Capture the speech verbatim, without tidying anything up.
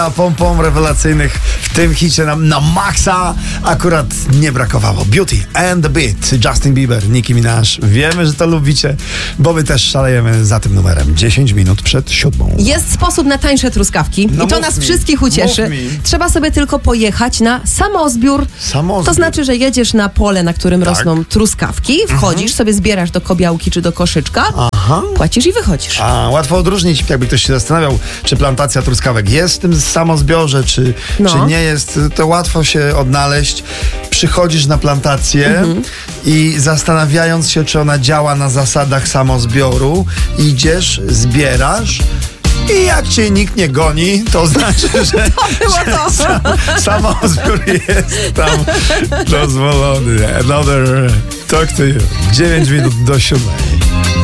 Pom pom rewelacyjnych w tym hicie na, na maksa akurat nie brakowało. Beauty and the Beat, Justin Bieber, Nicki Minaj. Wiemy, że to lubicie, bo my też szalejemy za tym numerem. dziesięć minut przed siódmą. Jest sposób na tańsze truskawki No i to mów nas mi, wszystkich ucieszy. mów mi. Trzeba sobie tylko pojechać na samozbiór. Samozbiór. To znaczy, że jedziesz na pole, na którym Tak. rosną truskawki, wchodzisz, Mhm. sobie zbierasz do kobiałki czy do koszyczka, Aha. płacisz i wychodzisz. A, łatwo odróżnić, jakby ktoś się zastanawiał, czy plantacja truskawek jest w tym samozbiorze, czy, No. czy nie jest, to łatwo się odnaleźć. Przychodzisz na plantację Mhm. i zastanawiając się, czy ona działa na zasadach samozbioru, idziesz, zbierasz i jak cię nikt nie goni, to znaczy, że, To było że to. Sam, samozbiór jest tam dozwolony. Another talk to you. dziewięć minut do siódmej.